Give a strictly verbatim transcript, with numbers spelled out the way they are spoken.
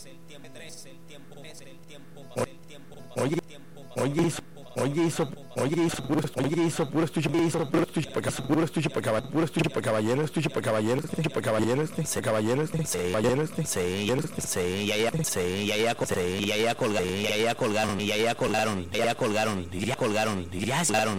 Oye, oye, hizo, oye, hizo, oye, hizo puro, oye, hizo puro estuche, hizo puro estuche para casa, puro estuche para caballeros, puro estuche para caballeros, estuche para caballeros, estuche para caballeros, se caballeros, se caballeros, se, se, ya ya, se, ya ya, se, ya ya colgaron, ya ya colgaron, ya ya colgaron, ya ya colgaron, ya colgaron, ya colgaron.